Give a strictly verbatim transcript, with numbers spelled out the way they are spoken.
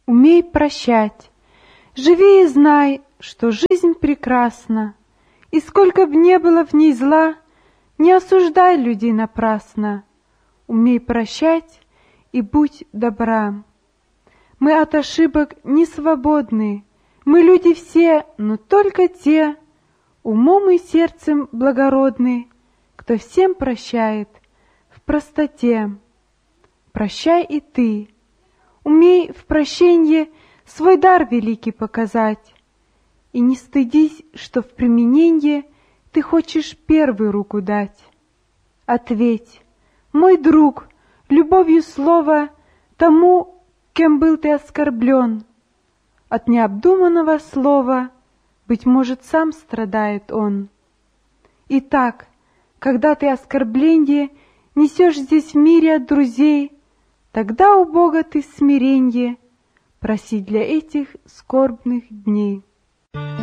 умей прощать. Живи и знай, что жизнь прекрасна, и сколько б не было в ней зла, не осуждай людей напрасно. Умей прощать и будь добра. Мы от ошибок не свободны, мы люди все, но только те, умом и сердцем благородны, кто всем прощает в простоте. Прощай и ты, умей в прощенье свой дар великий показать, и не стыдись, что в примененье ты хочешь первую руку дать. Ответь, мой друг, любовью слова тому, кем был ты оскорблен. От необдуманного слова, быть может, сам страдает он. Итак, когда ты оскорбленье несешь здесь в мире от друзей, тогда у Бога ты смиренье проси для этих скорбных дней.